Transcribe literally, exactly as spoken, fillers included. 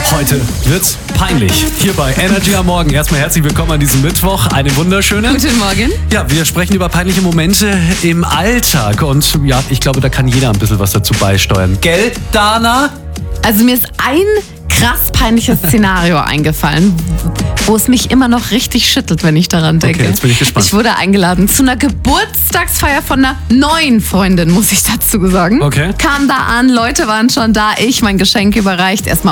Heute wird's peinlich. Hier bei Energy am Morgen. Erstmal herzlich willkommen an diesem Mittwoch. Eine wunderschöne. Guten Morgen. Ja, wir sprechen über peinliche Momente im Alltag. Und ja, ich glaube, da kann jeder ein bisschen was dazu beisteuern. Gell, Dana? Also mir ist ein krass peinliches Szenario eingefallen, wo es mich immer noch richtig schüttelt, wenn ich daran denke. Okay, jetzt bin ich gespannt. Ich wurde eingeladen zu einer Geburtstagsfeier von einer neuen Freundin, muss ich dazu sagen. Okay. Kam da an, Leute waren schon da, ich mein Geschenk überreicht, erstmal